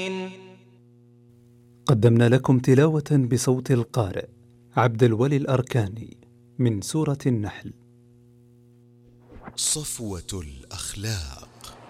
قدمنا لكم تلاوة بصوت القارئ عبد الولي الأركاني من سورة النحل. صفوة الأخلاق،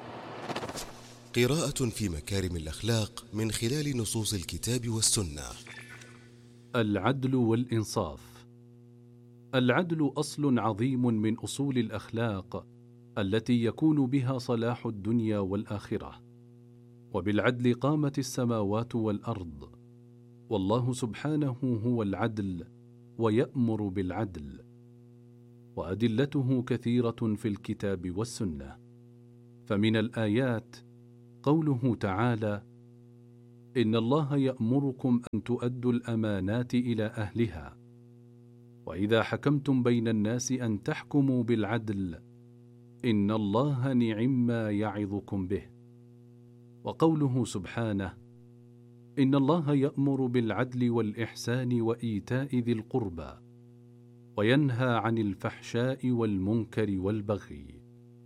قراءة في مكارم الأخلاق من خلال نصوص الكتاب والسنة. العدل والإنصاف. العدل أصل عظيم من أصول الأخلاق التي يكون بها صلاح الدنيا والآخرة، وبالعدل قامت السماوات والأرض، والله سبحانه هو العدل ويأمر بالعدل، وأدلته كثيرة في الكتاب والسنة. فمن الآيات قوله تعالى: إن الله يأمركم أن تؤدوا الأمانات إلى أهلها، وإذا حكمتم بين الناس أن تحكموا بالعدل، إن الله نعما يعظكم به. وقوله سبحانه: إن الله يأمر بالعدل والإحسان وإيتاء ذي القربى، وينهى عن الفحشاء والمنكر والبغي.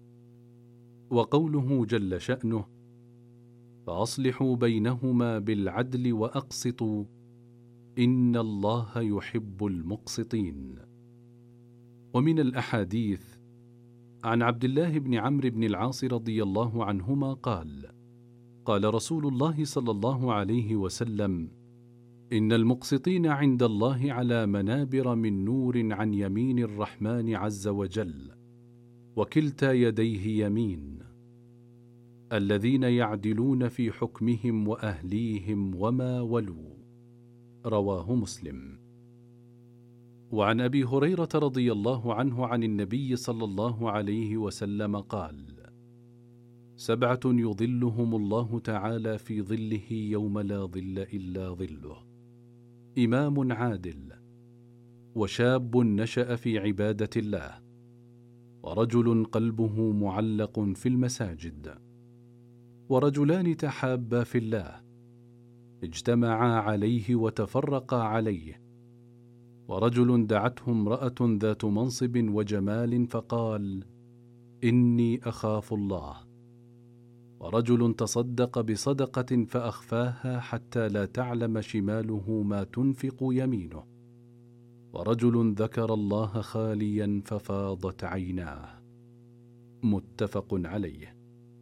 وقوله جل شأنه: فأصلحوا بينهما بالعدل وأقسطوا إن الله يحب المقسطين. ومن الأحاديث عن عبد الله بن عمرو بن العاص رضي الله عنهما قال: قال رسول الله صلى الله عليه وسلم: إن المقسطين عند الله على منابر من نور عن يمين الرحمن عز وجل، وكلتا يديه يمين، الذين يعدلون في حكمهم وأهليهم وما ولوا. رواه مسلم. وعن أبي هريرة رضي الله عنه عن النبي صلى الله عليه وسلم قال: 7 يظلهم الله تعالى في ظله يوم لا ظل إلا ظله: إمام عادل، وشاب نشأ في عبادة الله، ورجل قلبه معلق في المساجد، ورجلان تحابا في الله اجتمعا عليه وتفرقا عليه، ورجل دعته امرأة ذات منصب وجمال فقال: إني أخاف الله، ورجل تصدق بصدقة فأخفاها حتى لا تعلم شماله ما تنفق يمينه، ورجل ذكر الله خاليا ففاضت عيناه. متفق عليه.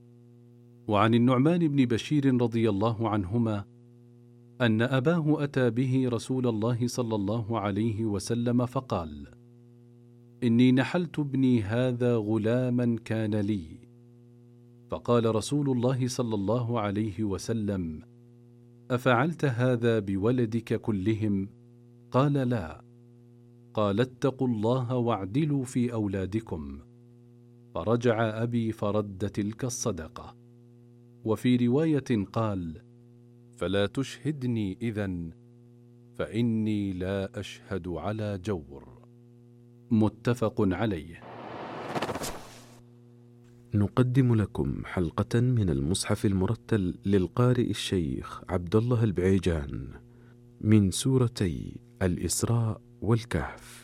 وعن النعمان بن بشير رضي الله عنهما أن أباه أتى به رسول الله صلى الله عليه وسلم فقال: إني نحلت ابني هذا غلاما كان لي. فقال رسول الله صلى الله عليه وسلم: أفعلت هذا بولدك كلهم؟ قال: لا. قال: اتقوا الله واعدلوا في أولادكم. فرجع أبي فرد تلك الصدقة. وفي رواية قال: فلا تشهدني إذن، فإني لا أشهد على جور. متفق عليه. نقدم لكم حلقة من المصحف المرتل للقارئ الشيخ عبد الله البعيجان من سورتي الإسراء والكهف.